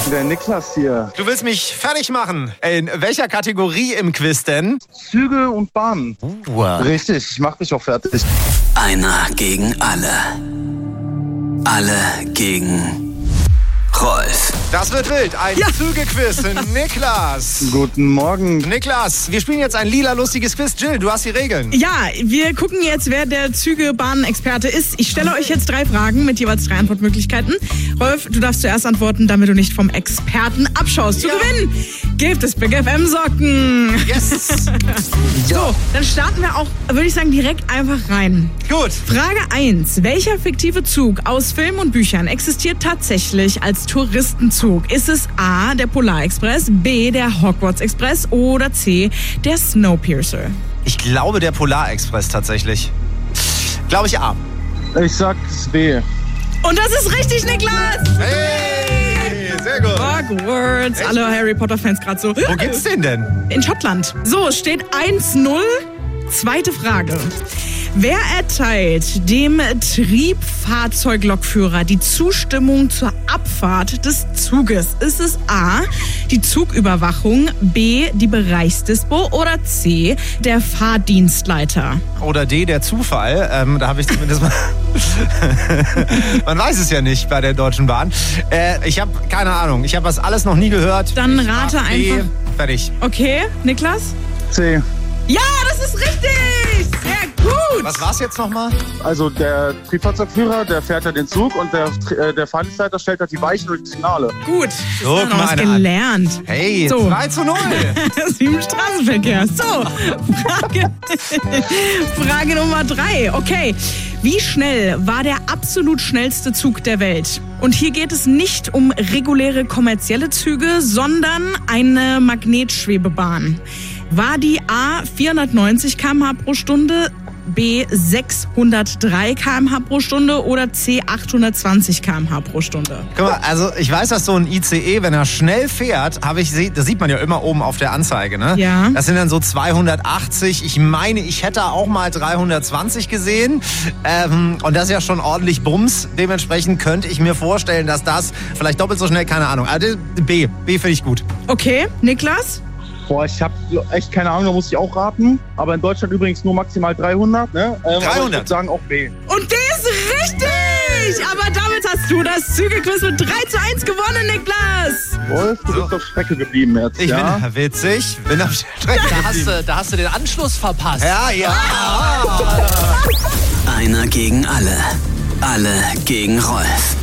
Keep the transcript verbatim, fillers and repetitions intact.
Der Niklas hier. Du willst mich fertig machen. In welcher Kategorie im Quiz denn? Züge und Bahnen. Uh. Richtig, ich mach dich auch fertig. Einer gegen alle. Alle gegen Rolf. Das wird wild. Ein Ja. Züge-Quiz. Niklas. Guten Morgen. Niklas, wir spielen jetzt ein lila lustiges Quiz. Jill, du hast die Regeln. Ja, wir gucken jetzt, wer der Züge-Bahn-Experte ist. Ich stelle euch jetzt drei Fragen mit jeweils drei Antwortmöglichkeiten. Rolf, du darfst zuerst antworten, damit du nicht vom Experten abschaust. Zu Ja. gewinnen gibt es Big F M-Socken. Yes. So, dann starten wir auch, würde ich sagen, direkt einfach rein. Gut. Frage eins. Welcher fiktive Zug aus Filmen und Büchern existiert tatsächlich als Touristenzug? Ist es A, der Polarexpress, B, der Hogwarts Express oder C, der Snowpiercer? Ich glaube, der Polarexpress tatsächlich. Glaube ich A. Ich sag's B. Und das ist richtig, Niklas! Hey, sehr gut. Hogwarts. Alle Harry Potter-Fans gerade so. Wo gibt's den denn? In Schottland. So, es steht eins null. Zweite Frage. Wer erteilt dem Triebfahrzeuglokführer die Zustimmung zur Abfahrt des Zuges? Ist es A, die Zugüberwachung, B, die Bereichsdispo oder C, der Fahrdienstleiter? Oder D, der Zufall. Ähm, da habe ich zumindest mal... Man weiß es ja nicht bei der Deutschen Bahn. Äh, ich habe keine Ahnung. Ich habe das alles noch nie gehört. Dann Ich rate mach B. einfach. Fertig. Okay, Niklas? C. Ja, das ist richtig! Sehr gut! Was war's jetzt nochmal? Also der Triebfahrzeugführer, der fährt ja den Zug und der, äh, der Fahrdienstleiter stellt halt die Weichen und die Signale. Gut, So, ist noch was meine Hand. gelernt. Hey, So. zwei zu null. Sieben Straßenverkehr. So, Frage, Frage Nummer drei. Okay, wie schnell war der absolut schnellste Zug der Welt? Und hier geht es nicht um reguläre kommerzielle Züge, sondern eine Magnetschwebebahn. War die A vierhundertneunzig Kilometer pro Stunde pro Stunde, B sechshundertdrei Kilometer pro Stunde pro Stunde oder C achthundertzwanzig Kilometer pro Stunde? Guck mal, also ich weiß, dass so ein I C E, wenn er schnell fährt, habe ich, das sieht man ja immer oben auf der Anzeige, ne? Ja. Das sind dann so zweihundertachtzig. Ich meine, ich hätte auch mal dreihundertzwanzig gesehen. Ähm, und das ist ja schon ordentlich Bums. Dementsprechend könnte ich mir vorstellen, dass das vielleicht doppelt so schnell, keine Ahnung. Also B, B finde ich gut. Okay, Niklas? Boah, ich habe echt keine Ahnung, da muss ich auch raten. Aber in Deutschland übrigens nur maximal dreihundert, ne? Ähm, aber ich dreihundert? würde sagen auch B. Und der ist richtig! Aber damit hast du das Zügequiz mit drei zu eins gewonnen, Niklas! Wolf, du bist auf Strecke geblieben jetzt, Ich ja? bin witzig, bin auf der Strecke Da hast, geblieben. du, da hast du den Anschluss verpasst. Ja, ja. Einer gegen alle. Alle gegen Rolf.